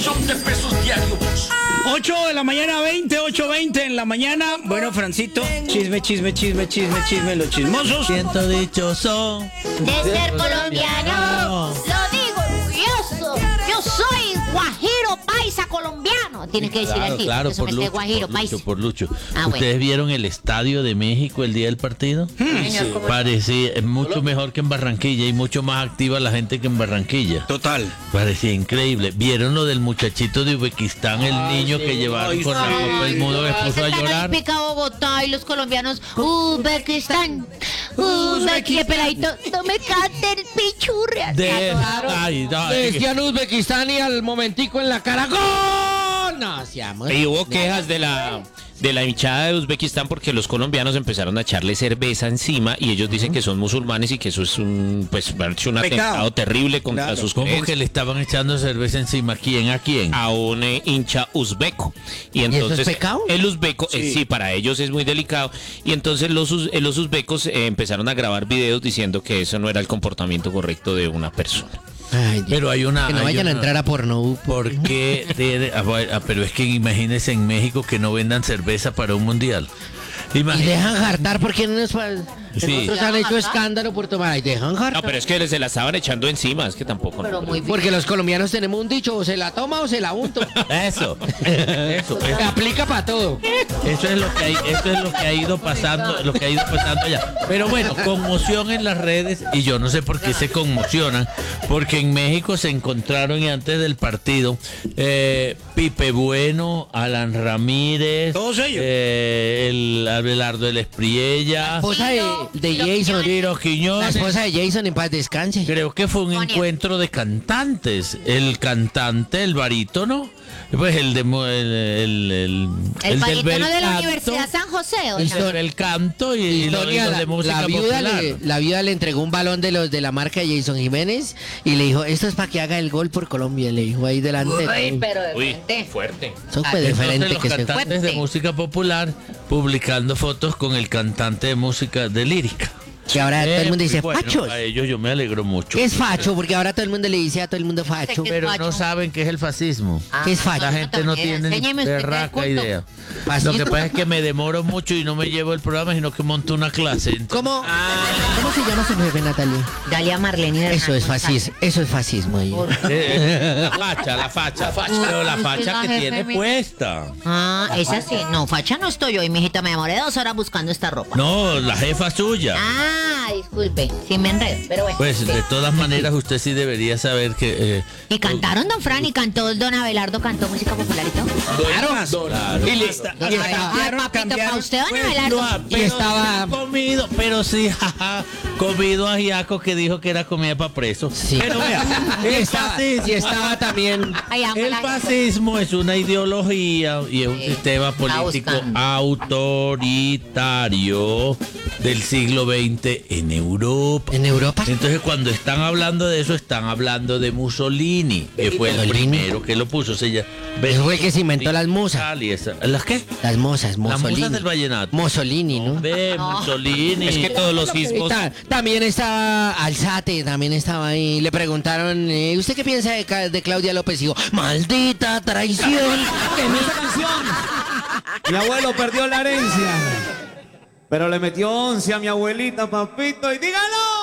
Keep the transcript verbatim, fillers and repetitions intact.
millón de pesos diarios. ocho de la mañana, veinte, ocho veinte en la mañana. Bueno, Francito, chisme, chisme, chisme, chisme, chisme, los chismosos. Siento dichoso de ser colombiano. Lo digo orgulloso. Yo soy guajiro paisa colombiano. Tienes que decir Claro, así. claro, Eso por me sé Lucho, guajiro por paisa. Lucho, por Lucho. Ah, ¿Ustedes bueno. vieron el Estadio de México el día del partido? Señor, ¿cómo- Parecía es mucho mejor que en Barranquilla y mucho más activa la gente que en Barranquilla. Total. Parecía increíble. ¿Vieron lo del muchachito de Uzbekistán, el niño que llevaron con la Copa del Mundo que Eso puso a está llorar? pica Bogotá y los colombianos. Uzbekistán. Uzbekistán. Peladito, no me canten pichurrias. De... Ay, no, Le es que- decían Uzbekistán y al momentico en la cara ¡gol! No, seamos. Y hubo quejas de la de la hinchada de Uzbekistán porque los colombianos empezaron a echarle cerveza encima y ellos dicen que son musulmanes y que eso es un pues un Pecado. atentado terrible contra Claro. sus ¿Cómo creencias. que le estaban echando cerveza encima? ¿Quién a quién? A un eh, hincha uzbeco. Y entonces es pecado? el uzbeco, eh, Sí. sí, para ellos es muy delicado. Y entonces los, uz- eh, los uzbecos eh, empezaron a grabar videos diciendo que eso no era el comportamiento correcto de una persona. Ay, Dios. Pero hay una... Que no hay vayan a una- entrar a porno. ¿Por qué? de- ah, bueno, ah, pero es que imagínense en México que no vendan cerveza para un mundial. Y Imagínense. dejan jartar porque no nos pa- Sí. nosotros han hecho escándalo por tomar. Y dejan jartar. No, pero es que se la estaban echando encima, es que tampoco. Pero no. muy bien. Porque los colombianos tenemos un dicho, o se la toma o se la unto. Eso, eso, Se eso, aplica para todo. eso es lo que hay, eso es lo que ha ido pasando, lo que ha ido pasando allá. Pero bueno, conmoción en las redes y yo no sé por qué se conmocionan, porque en México se encontraron y antes del partido eh, Pipe Bueno, Alan Ramírez, Todos ellos. eh, el Abelardo del Espriella, La esposa de, de Jason. Tiro La Quiñones. esposa de Jason en paz descanse. Creo que fue un Monia. encuentro de cantantes. El cantante, el barítono, pues el de mo- el, el, el, El del bel barítono de la canto, Universidad San José. el oiga. del bel canto y, y los, Historia, los la, de música la viuda popular. le, la viuda le entregó un balón de los de la marca de Jason Jiménez y le dijo, esto es para que haga el gol por Colombia, le dijo ahí delante. de Uy, todo. pero de Uy, frente. fuerte. Eso fue Entonces, diferente los que se cantantes de Fuerte. música popular publicando fotos con el cantante de música de lírica. que ahora todo el mundo Eh, dice, bueno, fachos. a ellos yo me alegro mucho. ¿Qué es facho? Porque ahora todo el mundo le dice a todo el mundo facho. ¿Qué es Pero facho? no saben qué es el fascismo. Ah, ¿Qué es facho? La gente no tiene ni Enséñeme usted qué es berraca culto. idea. Fascismo. Lo que pasa es que me demoro mucho y no me llevo el programa, sino que monto una clase. Entonces, ¿Cómo, ¿Cómo se llama su jefe, Natalia? Dalia Marlene. Eso es Hernández. fascismo. Eso es fascismo. ahí. Eh, eh, la facha, la facha, pero la facha que tiene puesta. Ah, esa sí. No, facha no estoy hoy, mijita. Me demoré dos horas buscando esta ropa. No, la jefa suya. Ah, disculpe. Sí me enredo, pero bueno. Pues sí. de todas maneras usted sí debería saber que... eh, Y cantaron don Fran y cantó don Abelardo, cantó música popular y todo. Claro. claro. Y listo. y Ay, estaba- papito, para usted don Pues, Abelardo. no, Y pero estaba- sí comido, pero sí, jaja, comido ajiaco que dijo que era comida para presos. Sí. Pero vea, Y el estaba, fascismo, y estaba también. Ay, amo el la gente. fascismo es una ideología y es un Sí, sistema está político buscando. autoritario del siglo veinte en Europa. ¿En Europa? Entonces cuando están hablando de eso, están hablando de Mussolini, que fue el Mussolini. primero que lo puso. Se llama, Él fue el que se inventó las musas. y esa- ¿Las qué? Las mozas, Las musas Mussolini. del vallenato. Mussolini, ¿no? Ve, Mussolini. Es que todos los Y hizbos. ta- también estaba Alzate, también estaba ahí. Le preguntaron, eh, ¿usted qué piensa de, Ca- de Claudia López? Y dijo, maldita traición. En esa canción, mi abuelo perdió la herencia, pero le metió once a mi abuelita, papito, y dígalo.